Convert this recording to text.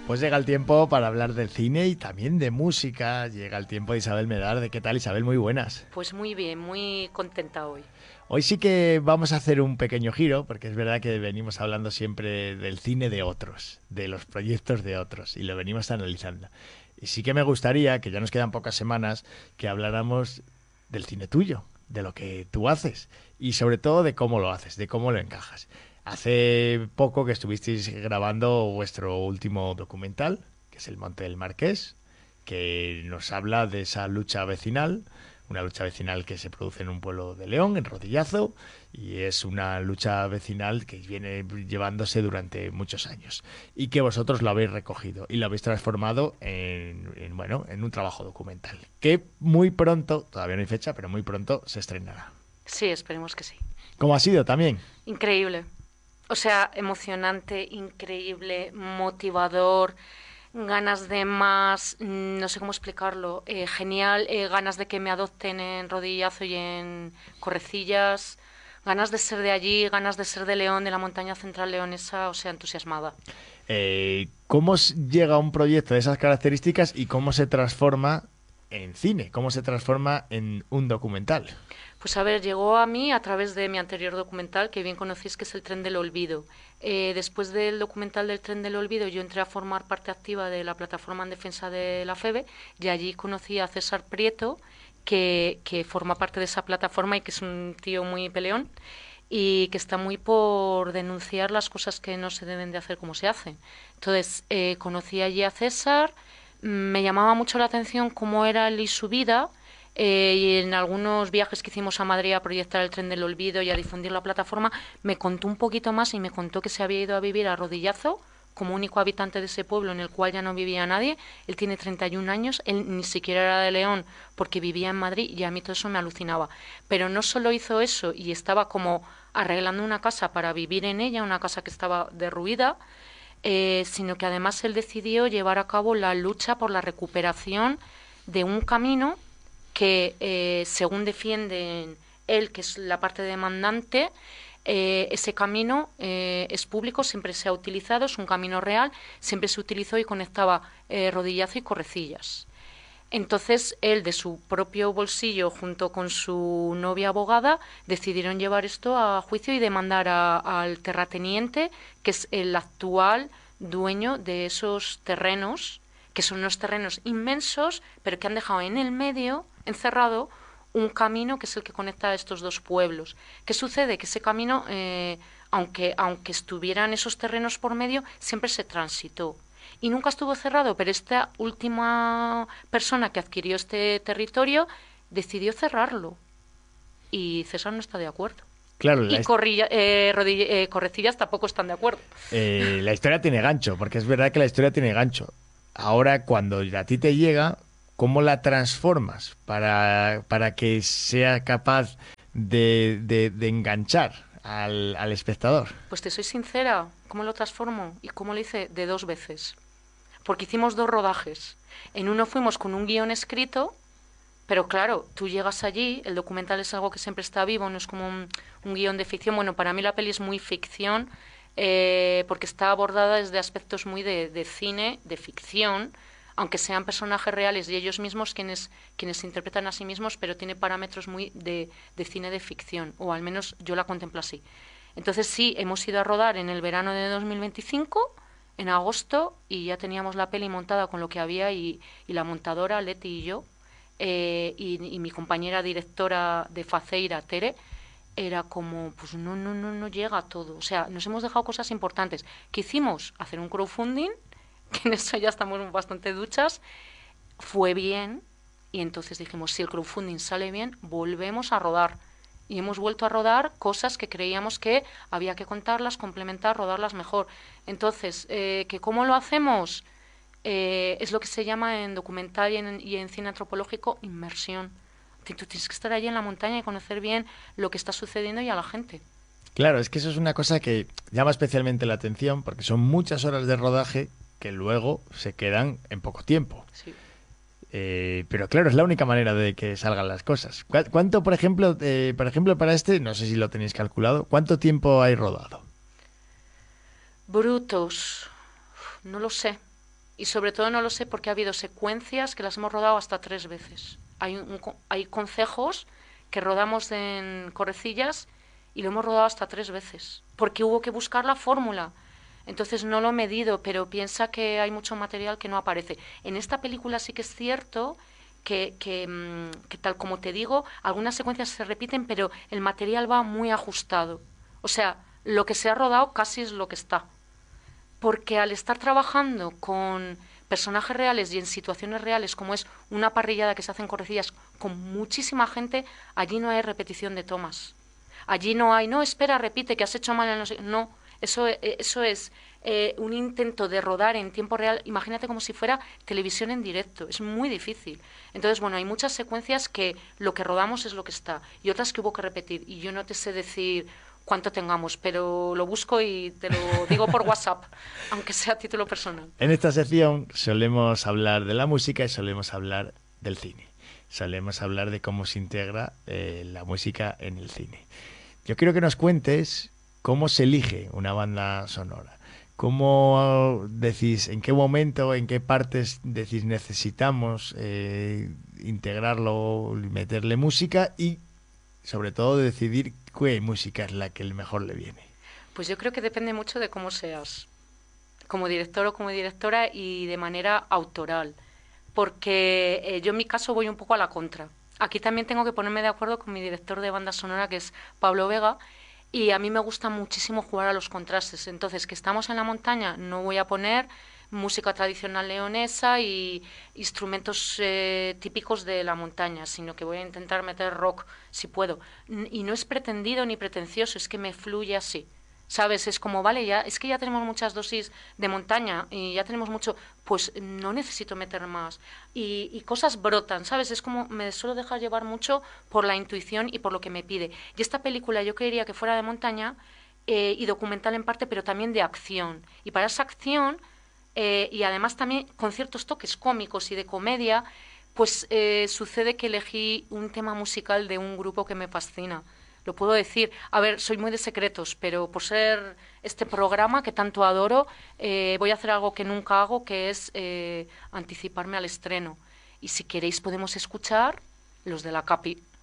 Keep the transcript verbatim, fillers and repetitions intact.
Pues llega el tiempo para hablar del cine y también de música. Llega el tiempo de Isabel Medar. ¿De qué tal, Isabel? Muy buenas. Pues muy bien, muy contenta hoy. Hoy sí que vamos a hacer un pequeño giro, porque es verdad que venimos hablando siempre del cine de otros, de los proyectos de otros, y lo venimos analizando. Y sí que me gustaría, que ya nos quedan pocas semanas, que habláramos del cine tuyo, de lo que tú haces, y sobre todo de cómo lo haces, de cómo lo encajas. Hace poco que estuvisteis grabando vuestro último documental, que es El Monte del Marqués, que nos habla de esa lucha vecinal, una lucha vecinal que se produce en un pueblo de León, en Rodillazo, y es una lucha vecinal que viene llevándose durante muchos años y que vosotros lo habéis recogido y lo habéis transformado en, en, bueno, en un trabajo documental que muy pronto, todavía no hay fecha, pero muy pronto se estrenará. Sí, esperemos que sí. ¿Cómo ha sido también? Increíble. O sea, emocionante, increíble, motivador, ganas de más, no sé cómo explicarlo, eh, genial, eh, ganas de que me adopten en Rodillazo y en Correcillas, ganas de ser de allí, ganas de ser de León, de la montaña central leonesa, o sea, entusiasmada. Eh, ¿Cómo llega un proyecto de esas características y cómo se transforma en cine? ¿Cómo se transforma en un documental? Pues a ver, llegó a mí a través de mi anterior documental, que bien conocéis, que es El Tren del Olvido. Eh, después del documental del Tren del Olvido, yo entré a formar parte activa de la plataforma en defensa de la FEBE y allí conocí a César Prieto, que, que forma parte de esa plataforma y que es un tío muy peleón y que está muy por denunciar las cosas que no se deben de hacer como se hacen. Entonces, eh, conocí allí a César, me llamaba mucho la atención cómo era él y su vida. Eh, y en algunos viajes que hicimos a Madrid a proyectar el Tren del Olvido y a difundir la plataforma, me contó un poquito más y me contó que se había ido a vivir a Rodillazo como único habitante de ese pueblo en el cual ya no vivía nadie. Él tiene treinta y un años, él ni siquiera era de León porque vivía en Madrid y a mí todo eso me alucinaba. Pero no solo hizo eso y estaba como arreglando una casa para vivir en ella, una casa que estaba derruida, eh, sino que además él decidió llevar a cabo la lucha por la recuperación de un camino que, eh, según defienden él, que es la parte demandante, eh, ese camino eh, es público, siempre se ha utilizado, es un camino real, siempre se utilizó y conectaba eh, Rodillazo y Correcillas. Entonces, él, de su propio bolsillo, junto con su novia abogada, decidieron llevar esto a juicio y demandar a, al terrateniente, que es el actual dueño de esos terrenos, que son unos terrenos inmensos, pero que han dejado en el medio, encerrado, un camino que es el que conecta a estos dos pueblos. ¿Qué sucede? Que ese camino, eh, aunque, aunque estuvieran esos terrenos por medio, siempre se transitó y nunca estuvo cerrado, pero esta última persona que adquirió este territorio decidió cerrarlo y César no está de acuerdo. Claro, la, Y his- Corrilla, eh, Rodilla- eh, Correcillas tampoco están de acuerdo. eh, la historia tiene gancho, porque es verdad que la historia tiene gancho. Ahora, cuando a ti te llega, ¿cómo la transformas para, para que sea capaz de, de- de enganchar al, al espectador? Pues te soy sincera, ¿cómo lo transformo? ¿Y cómo lo hice? De dos veces. Porque hicimos dos rodajes. En uno fuimos con un guión escrito, pero claro, tú llegas allí, el documental es algo que siempre está vivo, no es como un, un guión de ficción. Bueno, para mí la peli es muy ficción, eh, porque está abordada desde aspectos muy de, de cine, de ficción, aunque sean personajes reales y ellos mismos quienes, quienes se interpretan a sí mismos, pero tiene parámetros muy de, de cine de ficción, o al menos yo la contemplo así. Entonces sí, hemos ido a rodar en el verano de dos mil veinticinco, en agosto, y ya teníamos la peli montada con lo que había y, y la montadora, Leti y yo, eh, y, y mi compañera directora de Faceira, Tere, era como, pues no, no, no, no llega a todo. O sea, nos hemos dejado cosas importantes. ¿Qué hicimos? Hacer un crowdfunding, que en eso ya estamos bastante duchas. Fue bien, y entonces dijimos, si el crowdfunding sale bien, volvemos a rodar. Y hemos vuelto a rodar cosas que creíamos que había que contarlas, complementar, rodarlas mejor. Entonces, eh, ¿que ¿cómo lo hacemos? Eh, es lo que se llama en documental y en, y en cine antropológico inmersión. Tú tienes que estar allí en la montaña y conocer bien lo que está sucediendo y a la gente. Claro, es que eso es una cosa que llama especialmente la atención porque son muchas horas de rodaje que luego se quedan en poco tiempo. Sí. Eh, pero claro, es la única manera de que salgan las cosas. ¿Cu- ¿Cuánto, por ejemplo, eh, por ejemplo, para este, no sé si lo tenéis calculado, cuánto tiempo hay rodado? Brutos. No lo sé. Y sobre todo no lo sé porque ha habido secuencias que las hemos rodado hasta tres veces. Hay, un, hay concejos que rodamos en Correcillas y lo hemos rodado hasta tres veces, porque hubo que buscar la fórmula. Entonces no lo he medido, pero piensa que hay mucho material que no aparece. En esta película sí que es cierto que, que, que tal como te digo, algunas secuencias se repiten, pero el material va muy ajustado. O sea, lo que se ha rodado casi es lo que está. Porque al estar trabajando con personajes reales y en situaciones reales, como es una parrillada que se hace en Correcillas con muchísima gente, allí no hay repetición de tomas. Allí no hay, no, espera, repite, que has hecho mal en no sé. No, eso, eso es eh, un intento de rodar en tiempo real. Imagínate como si fuera televisión en directo. Es muy difícil. Entonces, bueno, hay muchas secuencias que lo que rodamos es lo que está y otras que hubo que repetir. Y yo no te sé decir cuánto tengamos, pero lo busco y te lo digo por WhatsApp, aunque sea a título personal. En esta sección solemos hablar de la música y solemos hablar del cine. Solemos hablar de cómo se integra eh, la música en el cine. Yo quiero que nos cuentes cómo se elige una banda sonora. ¿Cómo decís, en qué momento, en qué partes decís necesitamos eh, integrarlo, meterle música y sobre todo decidir qué música es la que mejor le viene? Pues yo creo que depende mucho de cómo seas, como director o como directora y de manera autoral, porque eh, yo en mi caso voy un poco a la contra. Aquí también tengo que ponerme de acuerdo con mi director de banda sonora, que es Pablo Vega, y a mí me gusta muchísimo jugar a los contrastes. Entonces, que estamos en la montaña, no voy a poner música tradicional leonesa y instrumentos eh, típicos de la montaña, sino que voy a intentar meter rock si puedo. Y no es pretendido ni pretencioso, es que me fluye así. ¿Sabes? Es como, vale, ya, es que ya tenemos muchas dosis de montaña y ya tenemos mucho, pues no necesito meter más. Y, y cosas brotan, ¿sabes? Es como, me suelo dejar llevar mucho por la intuición y por lo que me pide. Y esta película yo quería que fuera de montaña eh, y documental en parte, pero también de acción. Y para esa acción, eh, y además también con ciertos toques cómicos y de comedia, pues eh, sucede que elegí un tema musical de un grupo que me fascina. Lo puedo decir. A ver, soy muy de secretos, pero por ser este programa que tanto adoro, eh, voy a hacer algo que nunca hago, que es eh, anticiparme al estreno. Y si queréis podemos escuchar los de la Capi.